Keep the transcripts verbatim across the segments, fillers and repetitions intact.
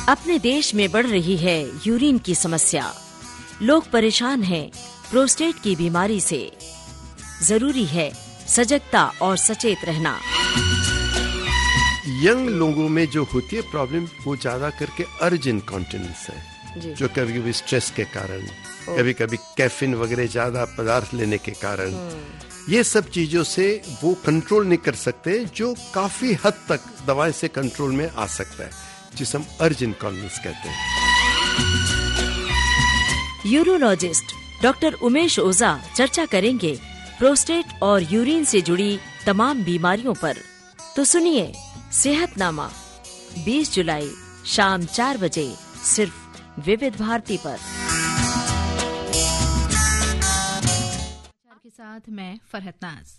अपने देश में बढ़ रही है यूरिन की समस्या। लोग परेशान हैं प्रोस्टेट की बीमारी से। जरूरी है सजगता और सचेत रहना। यंग लोगों में जो होती है प्रॉब्लम वो ज्यादा करके अर्ज इनकॉन्टिनेंस है, जो कभी कभी स्ट्रेस के कारण, कभी कभी कैफीन वगैरह ज्यादा पदार्थ लेने के कारण, ये सब चीजों से वो कंट्रोल नहीं कर सकते, जो काफी हद तक दवाई से कंट्रोल में आ सकता है, जिसे हम अर्ज इनकॉन्टिनेंस कहते हैं। यूरोलॉजिस्ट डॉक्टर उमेश ओझा चर्चा करेंगे प्रोस्टेट और यूरिन से जुड़ी तमाम बीमारियों पर। तो सुनिए सेहतनामा बीस जुलाई शाम चार बजे सिर्फ विविध भारती पर। के साथ मैं फरहत नाज।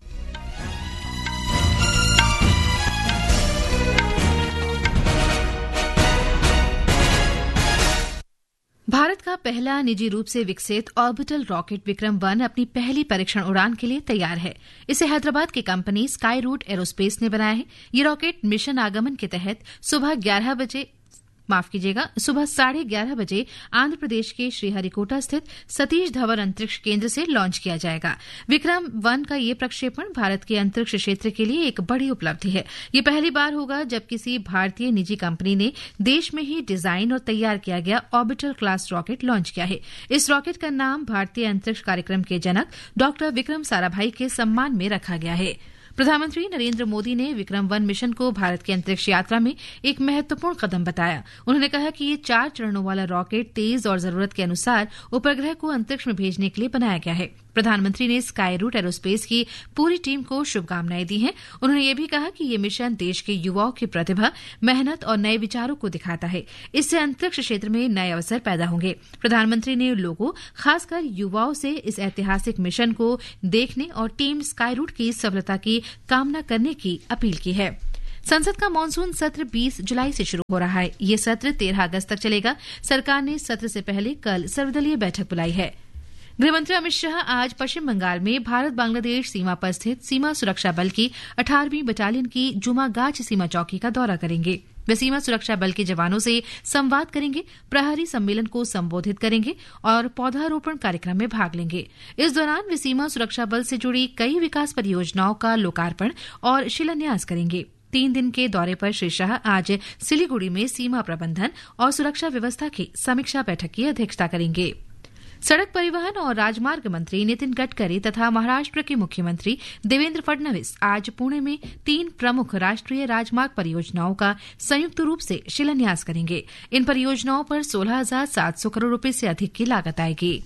भारत का पहला निजी रूप से विकसित ऑर्बिटल रॉकेट विक्रम वन अपनी पहली परीक्षण उड़ान के लिए तैयार है। इसे हैदराबाद की कंपनी स्काई रूट एरोस्पेस ने बनाया है। ये रॉकेट मिशन आगमन के तहत सुबह ग्यारह बजे माफ कीजिएगा सुबह साढ़े ग्यारह बजे आंध्र प्रदेश के श्रीहरिकोटा स्थित सतीश धवन अंतरिक्ष केंद्र से लॉन्च किया जाएगा। विक्रम वन का ये प्रक्षेपण भारत के अंतरिक्ष क्षेत्र के लिए एक बड़ी उपलब्धि है। ये पहली बार होगा जब किसी भारतीय निजी कंपनी ने देश में ही डिजाइन और तैयार किया गया ऑर्बिटल क्लास रॉकेट लॉन्च किया है। इस रॉकेट का नाम भारतीय अंतरिक्ष कार्यक्रम के जनक डॉक्टर विक्रम साराभाई के सम्मान में रखा गया है। प्रधानमंत्री नरेंद्र मोदी ने विक्रम वन मिशन को भारत की अंतरिक्ष यात्रा में एक महत्वपूर्ण कदम बताया। उन्होंने कहा कि ये चार चरणों वाला रॉकेट तेज और जरूरत के अनुसार उपग्रह को अंतरिक्ष में भेजने के लिए बनाया गया है। प्रधानमंत्री ने स्काई रूट एरोस्पेस की पूरी टीम को शुभकामनाएं दी हैं। उन्होंने ये भी कहा कि ये मिशन देश के युवाओं की प्रतिभा, मेहनत और नए विचारों को दिखाता है। इससे अंतरिक्ष क्षेत्र में नए अवसर पैदा होंगे। प्रधानमंत्री ने लोगों, खासकर युवाओं से इस ऐतिहासिक मिशन को देखने और टीम स्काई रूट की सफलता की कामना करने की अपील की है। संसद का मानसून सत्र बीस जुलाई से शुरू हो रहा है। ये सत्र तेरह अगस्त तक चलेगा। सरकार ने सत्र से पहले कल सर्वदलीय बैठक बुलाई है। गृहमंत्री अमित शाह आज पश्चिम बंगाल में भारत बांग्लादेश सीमा पर स्थित सीमा सुरक्षा बल की अठारहवीं बटालियन की जुमागाछ सीमा चौकी का दौरा करेंगे। वे सीमा सुरक्षा बल के जवानों से संवाद करेंगे, प्रहरी सम्मेलन को संबोधित करेंगे और पौधारोपण कार्यक्रम में भाग लेंगे। इस दौरान वे सीमा सुरक्षा बल से जुड़ी कई विकास परियोजनाओं का लोकार्पण और शिलान्यास करेंगे। तीन दिन के दौरे पर श्री शाह आज सिलीगुड़ी में सीमा प्रबंधन और सुरक्षा व्यवस्था की समीक्षा बैठक की अध्यक्षता करेंगे। सड़क परिवहन और राजमार्ग मंत्री नितिन गडकरी तथा महाराष्ट्र के मुख्यमंत्री देवेंद्र फडणवीस आज पुणे में तीन प्रमुख राष्ट्रीय राजमार्ग परियोजनाओं का संयुक्त रूप से शिलान्यास करेंगे। इन परियोजनाओं पर सोलह हजार सात सौ करोड़ रुपये से अधिक की लागत आएगी।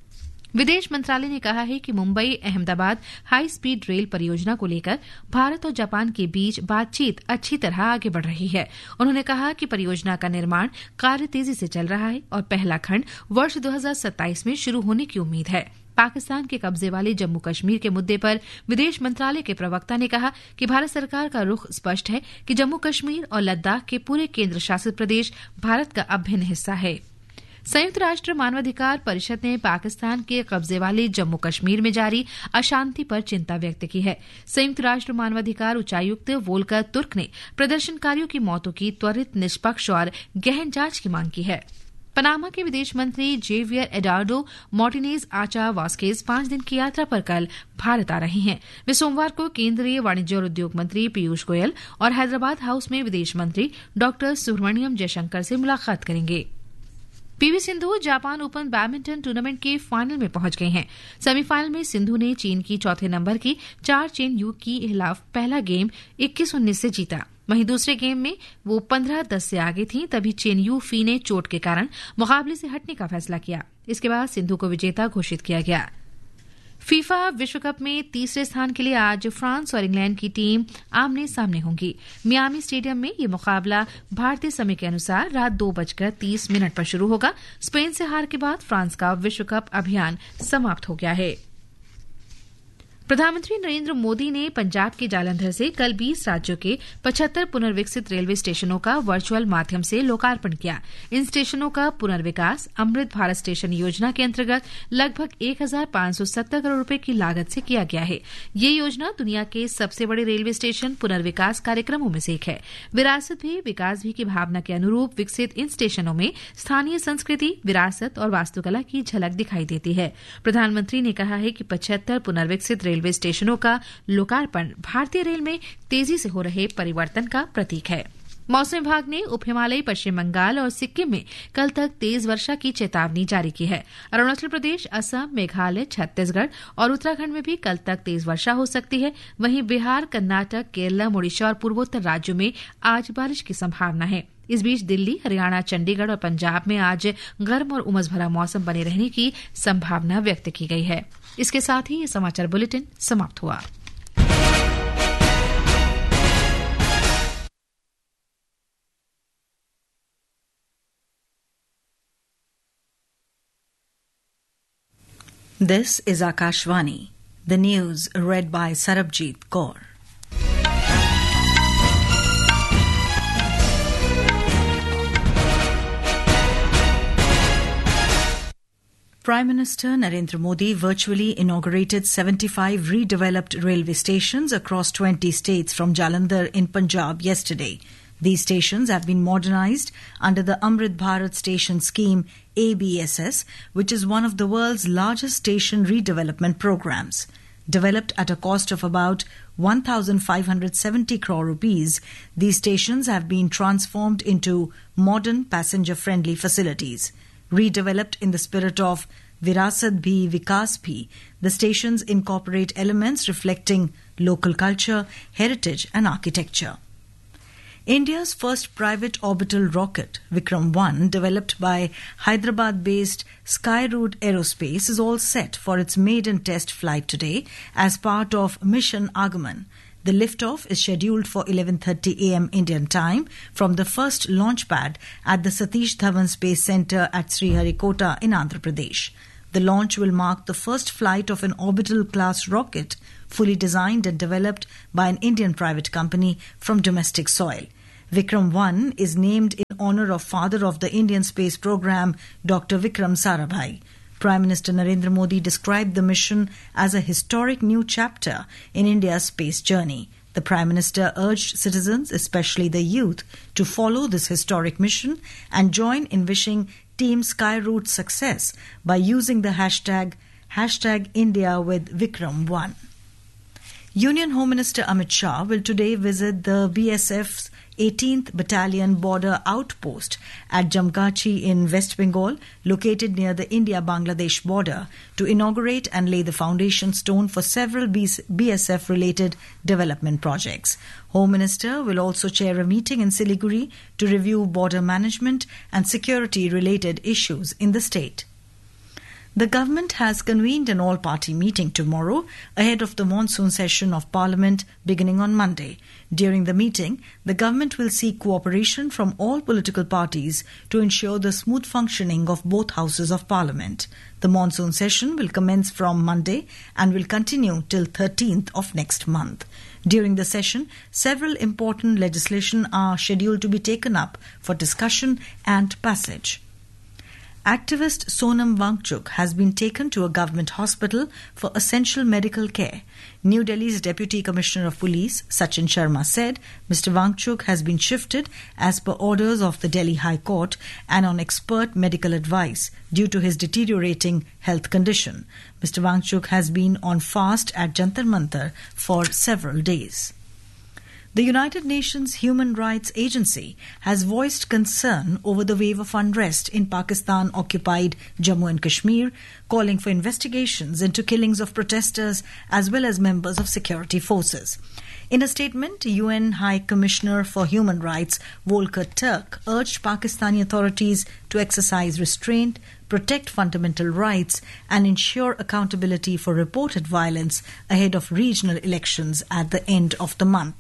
विदेश मंत्रालय ने कहा है कि Mumbai Ahmedabad high speed rail परियोजना को लेकर भारत और जापान के बीच बातचीत अच्छी तरह आगे बढ़ रही है। उन्होंने कहा कि परियोजना का निर्माण कार्य तेजी से चल रहा है और पहला खंड वर्ष दो हजार सत्ताईस में शुरू होने की उम्मीद है। पाकिस्तान के कब्जे वाले जम्मू कश्मीर के मुद्दे पर विदेश मंत्रालय के प्रवक्ता ने कहा कि भारत सरकार का रुख स्पष्ट है कि जम्मू कश्मीर और लद्दाख के पूरे केंद्र शासित प्रदेश भारत का अभिन्न हिस्सा है। संयुक्त राष्ट्र मानवाधिकार परिषद ने पाकिस्तान के कब्जे वाले जम्मू कश्मीर में जारी अशांति पर चिंता व्यक्त की है। संयुक्त राष्ट्र मानवाधिकार उच्चायुक्त वोल्कर तुर्क ने प्रदर्शनकारियों की मौतों की त्वरित, निष्पक्ष और गहन जांच की मांग की है। पनामा के विदेश मंत्री जेवियर एडार्डो मार्टिनेज आचा वास्केज पांच दिन की यात्रा पर कल भारत आ रहे हैं। वे सोमवार को केंद्रीय वाणिज्य और उद्योग मंत्री पीयूष गोयल और हैदराबाद हाउस में विदेश मंत्री डॉक्टर सुब्रमण्यम जयशंकर से मुलाकात करेंगे। PV Sindhu Japan open badminton tournament के फाइनल में पहुंच गए हैं। सेमीफाइनल में सिंधु ने चीन की चौथे नंबर की चार चेन यू के खिलाफ पहला गेम इक्कीस उन्नीस से जीता। वहीं दूसरे गेम में वो पंद्रह दस से आगे थीं, तभी चेन यू फी ने चोट के कारण मुकाबले से हटने का फैसला किया। इसके बाद सिंधु को विजेता घोषित किया गया। फीफा विश्व कप में तीसरे स्थान के लिए आज फ्रांस और इंग्लैंड की टीम आमने सामने होंगी। मियामी स्टेडियम में ये मुकाबला भारतीय समय के अनुसार रात दो बजकर तीस मिनट पर शुरू होगा। स्पेन से हार के बाद फ्रांस का विश्व कप अभियान समाप्त हो गया है। प्रधानमंत्री नरेंद्र मोदी ने पंजाब के जालंधर से कल बीस राज्यों के पचहत्तर पुनर्विकसित रेलवे स्टेशनों का वर्चुअल माध्यम से लोकार्पण किया। इन स्टेशनों का पुनर्विकास अमृत भारत स्टेशन योजना के अंतर्गत लगभग एक हजार पांच सौ सत्तर करोड़ रुपए की लागत से किया गया है। ये योजना दुनिया के सबसे बड़े रेलवे स्टेशन पुनर्विकास कार्यक्रमों में से एक है। विरासत भी विकास भी की भावना के अनुरूप विकसित इन स्टेशनों में स्थानीय संस्कृति, विरासत और वास्तुकला की झलक दिखाई देती है। प्रधानमंत्री ने कहा है कि पचहत्तर पुनर्विकसित रेलवे स्टेशनों का लोकार्पण भारतीय रेल में तेजी से हो रहे परिवर्तन का प्रतीक है। मौसम विभाग ने उप हिमालयी पश्चिम बंगाल और सिक्किम में कल तक तेज वर्षा की चेतावनी जारी की है। अरुणाचल प्रदेश, असम, मेघालय, छत्तीसगढ़ और उत्तराखंड में भी कल तक तेज वर्षा हो सकती है। वहीं बिहार, कर्नाटक, केरला, ओडिशा और पूर्वोत्तर राज्यों में आज बारिश की संभावना है। इस बीच दिल्ली, हरियाणा, चंडीगढ़ और पंजाब में आज गर्म और उमस भरा मौसम बने रहने की संभावना व्यक्त की गई है। इसके साथ ही ये समाचार बुलेटिन समाप्त हुआ। This is Akashvani. The news read by Sarabjit Kaur. Prime Minister Narendra Modi virtually inaugurated seventy-five redeveloped railway stations across twenty states from Jalandhar in Punjab yesterday. These stations have been modernized under the Amrit Bharat Station Scheme A B S S, which is one of the world's largest station redevelopment programs. Developed at a cost of about one thousand five hundred seventy crore rupees, these stations have been transformed into modern passenger-friendly facilities. Redeveloped in the spirit of Virasat Bhi Vikas Bhi, the stations incorporate elements reflecting local culture, heritage and architecture. India's first private orbital rocket, Vikram one, developed by Hyderabad-based Skyroot Aerospace, is all set for its maiden test flight today as part of Mission Agaman. The liftoff is scheduled for eleven thirty a m Indian time from the first launch pad at the Satish Dhawan Space Centre at Sriharikota in Andhra Pradesh. The launch will mark the first flight of an orbital class rocket fully designed and developed by an Indian private company from domestic soil. Vikram one is named in honour of father of the Indian space program, Doctor Vikram Sarabhai. Prime Minister Narendra Modi described the mission as a historic new chapter in India's space journey. The Prime Minister urged citizens, especially the youth, to follow this historic mission and join in wishing Team Skyroot success by using the hashtag, hashtag India with Vikram one. Union Home Minister Amit Shah will today visit the B S F's eighteenth Battalion Border Outpost at Jamgachi in West Bengal, located near the India-Bangladesh border, to inaugurate and lay the foundation stone for several B S F-related development projects. Home Minister will also chair a meeting in Siliguri to review border management and security-related issues in the state. The government has convened an all-party meeting tomorrow ahead of the monsoon session of Parliament beginning on Monday. During the meeting, the government will seek cooperation from all political parties to ensure the smooth functioning of both houses of Parliament. The monsoon session will commence from Monday and will continue till thirteenth of next month. During the session, several important legislation are scheduled to be taken up for discussion and passage. Activist Sonam Wangchuk has been taken to a government hospital for essential medical care. New Delhi's Deputy Commissioner of Police, Sachin Sharma, said Mister Wangchuk has been shifted as per orders of the Delhi High Court and on expert medical advice due to his deteriorating health condition. Mister Wangchuk has been on fast at Jantar Mantar for several days. The United Nations Human Rights Agency has voiced concern over the wave of unrest in Pakistan-occupied Jammu and Kashmir, calling for investigations into killings of protesters as well as members of security forces. In a statement, U N High Commissioner for Human Rights Volker Turk urged Pakistani authorities to exercise restraint, protect fundamental rights and ensure accountability for reported violence ahead of regional elections at the end of the month.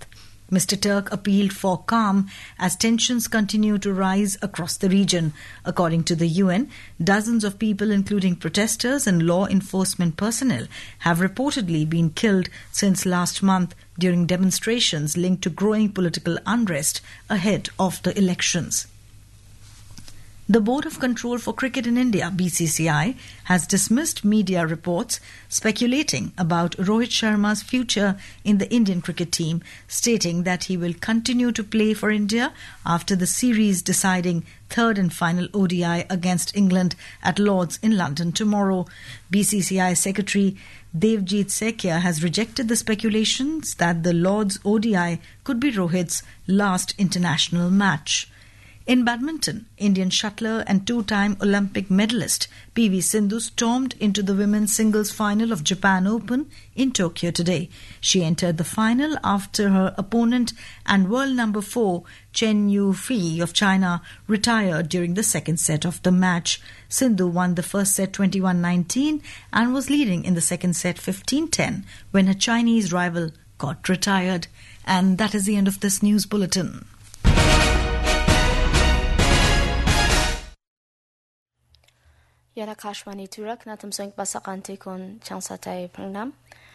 Mister Turk appealed for calm as tensions continue to rise across the region. According to the U N, dozens of people, including protesters and law enforcement personnel, have reportedly been killed since last month during demonstrations linked to growing political unrest ahead of the elections. The Board of Control for Cricket in India, B C C I, has dismissed media reports speculating about Rohit Sharma's future in the Indian cricket team, stating that he will continue to play for India after the series deciding third and final O D I against England at Lord's in London tomorrow. B C C I Secretary Devjit Sekia has rejected the speculations that the Lord's O D I could be Rohit's last international match. In badminton, Indian shuttler and two-time Olympic medalist P V Sindhu stormed into the women's singles final of Japan Open in Tokyo today. She entered the final after her opponent and world number four Chen Yufei of China retired during the second set of the match. Sindhu won the first set twenty-one nineteen and was leading in the second set fifteen ten when her Chinese rival got retired. And that is the end of this news bulletin. Yana Kashwani Turak na tumsong pasakanti kon changsatay prangnam.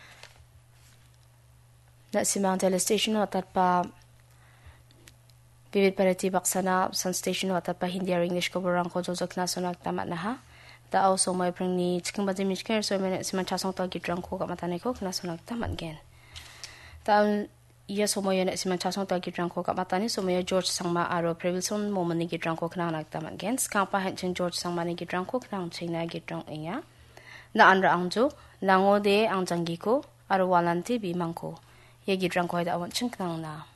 Na simang telestation watat pa vivid parati baksana san station watat pa Hindi or English ko borang ko jojok na sonak tamat na ha. Da also may prangni chiking bazi michker so may simang chasong to gidrang ko kamatane ko na sonak tamat gen. Taon iya somoyo na simang chasong to gidrang ko kamatane somoyo George Sangma aro previlson mo mani gidrang ko knang nagtamat gen. Skang pa henching George Sangma ni gidrang ko knang china gidrang inga. Na andra angjo nangode ang jangi ko aro walanti bi mangko. Ye gidrang ko da awan ching knang na.